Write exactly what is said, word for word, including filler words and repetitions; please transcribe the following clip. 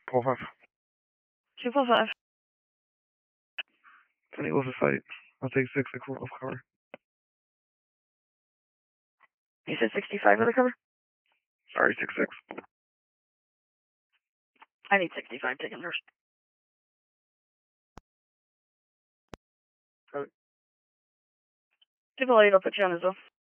Four five. Two four five. Twenty over fight. I'll take six six of cover. You said sixty-five of the cover? Sorry, six six. I need sixty-five taken first. Triple eight, I'll put you on as well.